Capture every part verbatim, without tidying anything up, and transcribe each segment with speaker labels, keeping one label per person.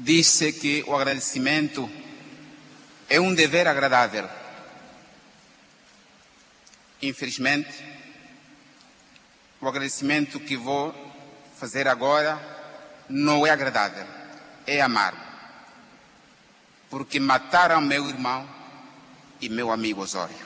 Speaker 1: Disse que o agradecimento é um dever agradável. Infelizmente, o agradecimento que vou fazer agora não é agradável, é amargo. Porque mataram meu irmão e meu amigo Osório.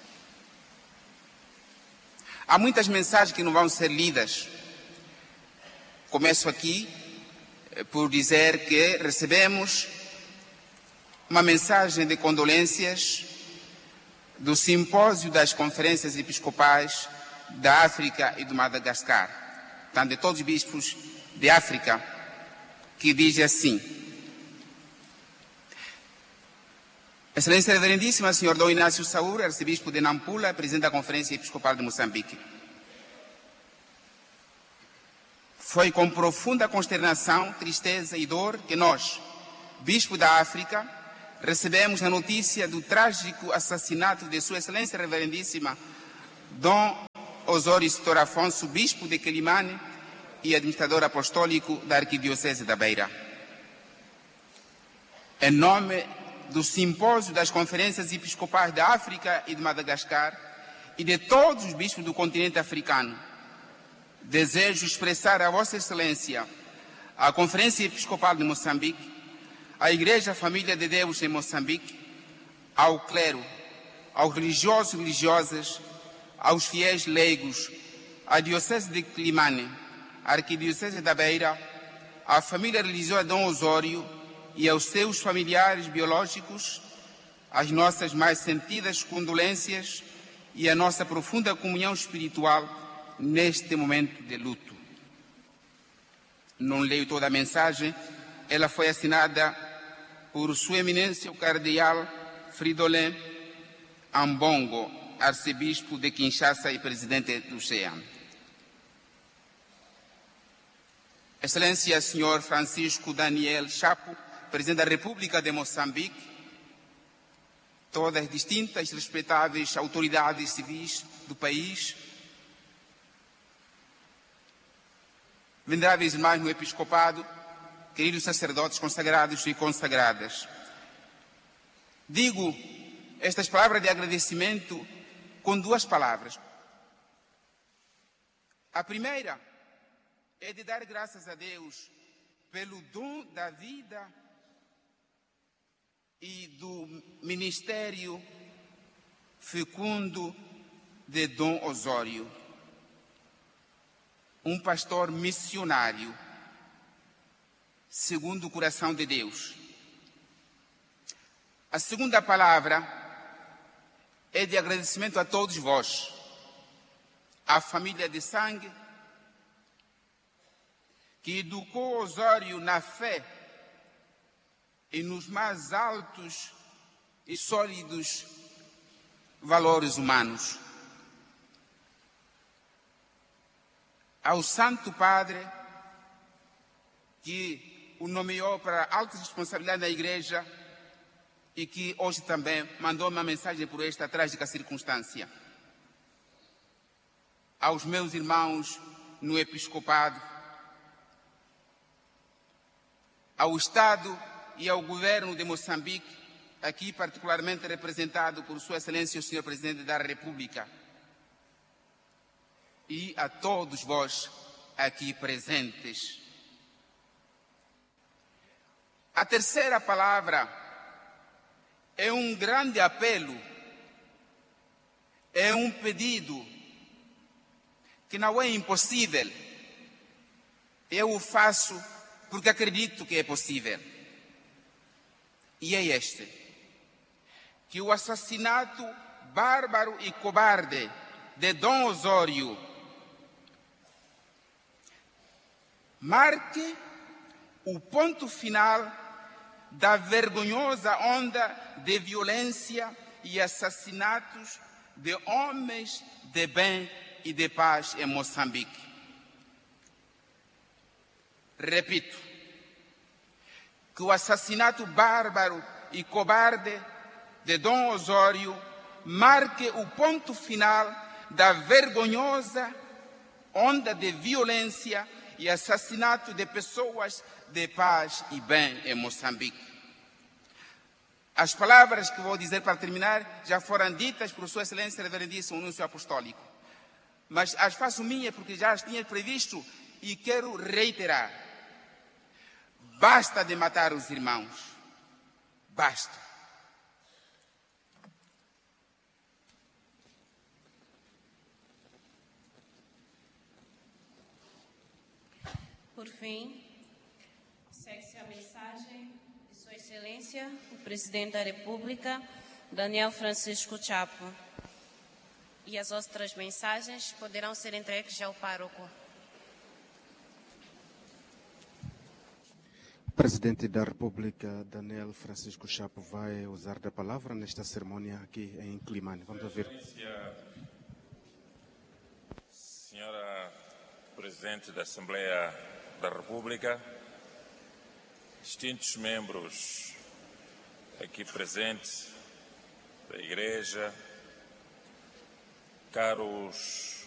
Speaker 1: Há muitas mensagens que não vão ser lidas. Começo aqui por dizer que recebemos uma mensagem de condolências do Simpósio das Conferências Episcopais da África e do Madagascar, tanto de todos os bispos de África, que diz assim: Excelência Reverendíssima, Senhor Dom Inácio Saúra, arcebispo de Nampula, presidente da Conferência Episcopal de Moçambique. Foi com profunda consternação, tristeza e dor que nós, bispo da África, recebemos a notícia do trágico assassinato de Sua Excelência Reverendíssima Dom Osório Isidoro Afonso, bispo de Quelimane e administrador apostólico da Arquidiocese da Beira. Em nome do Simpósio das Conferências Episcopais da África e de Madagascar e de todos os bispos do continente africano, desejo expressar a Vossa Excelência, a Conferência Episcopal de Moçambique, à Igreja Família de Deus em Moçambique, ao clero, aos religiosos e religiosas, aos fiéis leigos, à Diocese de Quelimane, à Arquidiocese da Beira, à família religiosa Dom Osório e aos seus familiares biológicos, as nossas mais sentidas condolências e a nossa profunda comunhão espiritual neste momento de luto. Não leio toda a mensagem, ela foi assinada por Sua Eminência o Cardeal Fridolin Ambongo, arcebispo de Kinshasa e presidente do C E A M. Excelência Senhor Francisco Daniel Chapo, presidente da República de Moçambique, todas as distintas e respeitáveis autoridades civis do país, veneráveis irmãos no episcopado, queridos sacerdotes consagrados e consagradas. Digo estas palavras de agradecimento com duas palavras. A primeira é de dar graças a Deus pelo dom da vida e do ministério fecundo de Dom Osório, um pastor missionário, segundo o coração de Deus. A segunda palavra é de agradecimento a todos vós, à família de sangue, que educou Osório na fé e nos mais altos e sólidos valores humanos. Ao Santo Padre, que o nomeou para altas responsabilidades na Igreja e que hoje também mandou uma mensagem por esta trágica circunstância. Aos meus irmãos no Episcopado, ao Estado e ao Governo de Moçambique, aqui particularmente representado por Sua Excelência o Senhor Presidente da República, e a todos vós aqui presentes. A terceira palavra é um grande apelo, é um pedido que não é impossível. Eu o faço porque acredito que é possível. E é este: que o assassinato bárbaro e cobarde de Dom Osório marque o ponto final da vergonhosa onda de violência e assassinatos de homens de bem e de paz em Moçambique. Repito, que o assassinato bárbaro e cobarde de Dom Osório marque o ponto final da vergonhosa onda de violência e assassinato de pessoas de paz e bem em Moçambique. As palavras que vou dizer para terminar já foram ditas por Sua Excelência Reverendíssimo Núncio Apostólico, mas as faço minhas porque já as tinha previsto e quero reiterar. Basta de matar os irmãos. Basta.
Speaker 2: Por fim, segue-se a mensagem de Sua Excelência, o Presidente da República, Daniel Francisco Chapo. E as outras mensagens poderão ser entregues ao pároco.
Speaker 3: O Presidente da República, Daniel Francisco Chapo, vai usar da palavra nesta cerimônia aqui em Climane. Vamos ouvir.
Speaker 4: Senhora Presidente da Assembleia da República, distintos membros aqui presentes da Igreja, caros